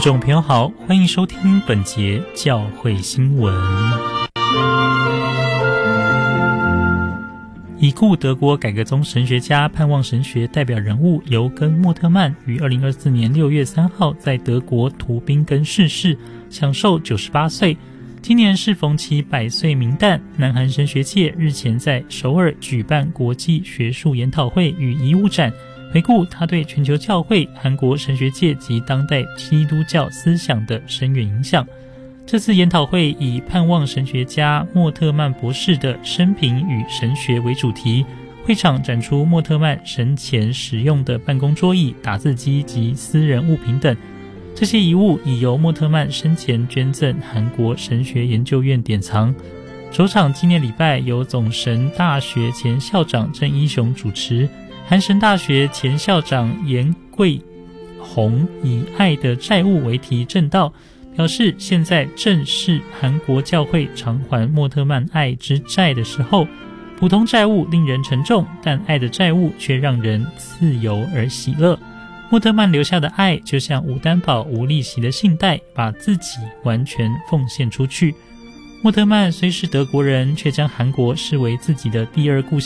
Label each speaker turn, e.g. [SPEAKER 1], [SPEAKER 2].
[SPEAKER 1] 众朋友好，欢迎收听本节教会新闻。已故德国改革宗神学家、盼望神学代表人物尤根·莫特曼于2024年6月3号在德国图宾根逝世，享受98岁。今年适逢其100岁冥诞，南韩神学界日前在首尔举办国际学术研讨会与遗物展，回顾他对全球教会、韩国神学界及当代基督教思想的深远影响。这次研讨会以盼望神学家莫特曼博士的生平与神学为主题，会场展出莫特曼生前使用的办公桌椅、打字机及私人物品等。这些遗物已由莫特曼生前捐赠韩国神学研究院典藏。首场纪念礼拜由总神大学前校长郑一雄主持，韩神大学前校长严贵宏以爱的债务为题证道，表示现在正是韩国教会偿还莫特曼爱之债的时候。普通债务令人沉重，但爱的债务却让人自由而喜乐。莫特曼留下的爱就像无担保无利息的信贷，把自己完全奉献出去。莫特曼虽是德国人，却将韩国视为自己的第二故乡。